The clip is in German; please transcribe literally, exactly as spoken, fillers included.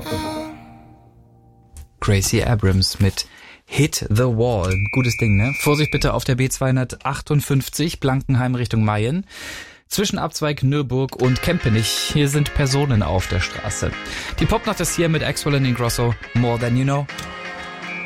Gracie Abrams mit Hit the Wall. Gutes Ding, ne? Vorsicht bitte auf der B zweihundertachtundfünfzig, Blankenheim Richtung Mayen. Zwischenabzweig Nürburg und Kempenich. Hier sind Personen auf der Straße. Die Popnacht ist hier mit Axwell and Ingrosso. More Than You Know.